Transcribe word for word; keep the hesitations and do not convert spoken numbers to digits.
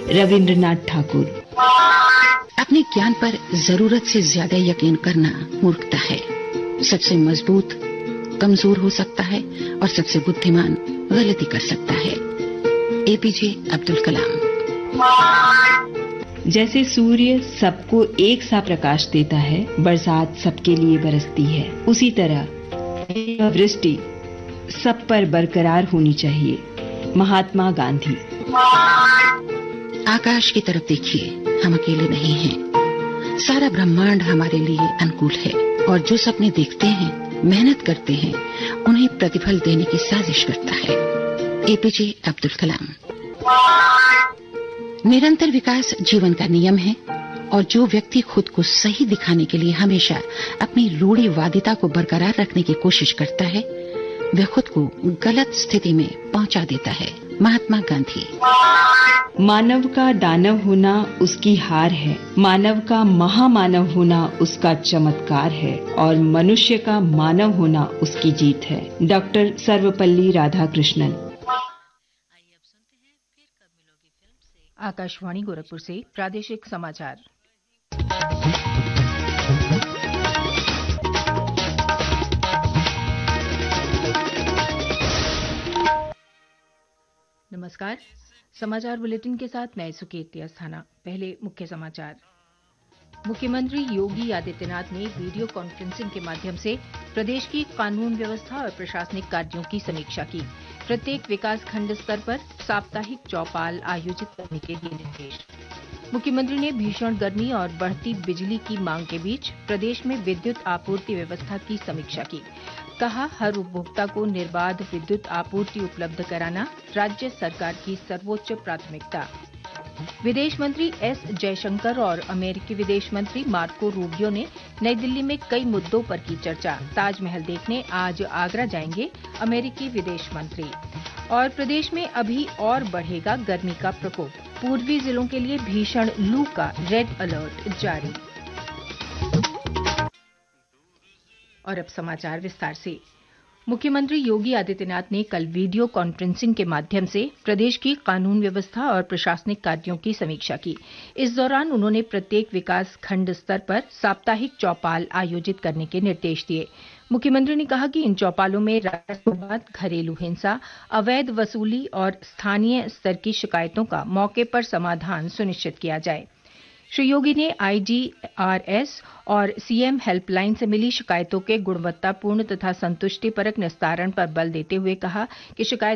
रविंद्रनाथ ठाकुर। अपने ज्ञान पर जरूरत से ज्यादा यकीन करना मूर्खता है। सबसे मजबूत कमजोर हो सकता है और सबसे बुद्धिमान गलती कर सकता है। एपीजे अब्दुल कलाम। जैसे सूर्य सबको एक सा प्रकाश देता है, बरसात सबके लिए बरसती है, उसी तरह वृष्टि सब पर बरकरार होनी चाहिए। महात्मा गांधी। आकाश की तरफ देखिए, हम अकेले नहीं हैं। सारा ब्रह्मांड हमारे लिए अनुकूल है और जो सपने देखते हैं, मेहनत करते हैं, उन्हें प्रतिफल देने की साजिश करता है। एपीजे अब्दुल कलाम। निरंतर विकास जीवन का नियम है और जो व्यक्ति खुद को सही दिखाने के लिए हमेशा अपनी रूढ़िवादिता को बरकरार रखने की कोशिश करता है, वह खुद को गलत स्थिति में पहुंचा देता है। महात्मा गांधी। मानव का दानव होना उसकी हार है, मानव का महामानव होना उसका चमत्कार है और मनुष्य का मानव होना उसकी जीत है। डॉक्टर सर्वपल्ली राधाकृष्णन। आकाशवाणी गोरखपुर से प्रादेशिक समाचार। नमस्कार, समाचार बुलेटिन के साथ मैं सुकीर्ति अस्थाना। पहले मुख्य समाचार। मुख्यमंत्री योगी आदित्यनाथ ने वीडियो कॉन्फ्रेंसिंग के माध्यम से प्रदेश की कानून व्यवस्था और प्रशासनिक कार्यों की समीक्षा की। प्रत्येक विकास खंड स्तर पर साप्ताहिक चौपाल आयोजित करने के दिए निर्देश। मुख्यमंत्री ने भीषण गर्मी और बढ़ती बिजली की मांग के बीच प्रदेश में विद्युत आपूर्ति व्यवस्था की समीक्षा की। कहा, हर उपभोक्ता को निर्बाध विद्युत आपूर्ति उपलब्ध कराना राज्य सरकार की सर्वोच्च प्राथमिकता। विदेश मंत्री एस जयशंकर और अमेरिकी विदेश मंत्री मार्को रूबियो ने नई दिल्ली में कई मुद्दों पर की चर्चा। ताजमहल देखने आज आगरा जाएंगे अमेरिकी विदेश मंत्री। और प्रदेश में अभी और बढ़ेगा गर्मी का प्रकोप। पूर्वी जिलों के लिए भीषण लू का रेड अलर्ट जारी। और अब समाचार विस्तार से। मुख्यमंत्री योगी आदित्यनाथ ने कल वीडियो कॉन्फ्रेंसिंग के माध्यम से प्रदेश की कानून व्यवस्था और प्रशासनिक कार्यों की समीक्षा की। इस दौरान उन्होंने प्रत्येक विकास खंड स्तर पर साप्ताहिक चौपाल आयोजित करने के निर्देश दिए। मुख्यमंत्री ने कहा कि इन चौपालों में राजस्व, घरेलू हिंसा, अवैध वसूली और स्थानीय स्तर की शिकायतों का मौके पर समाधान सुनिश्चित किया जाए। श्री योगी ने आईजीआरएस और सीएम हेल्पलाइन से मिली शिकायतों के गुणवत्तापूर्ण तथा संतुष्टिपरक निस्तारण पर बल देते हुए कहा कि शिकायत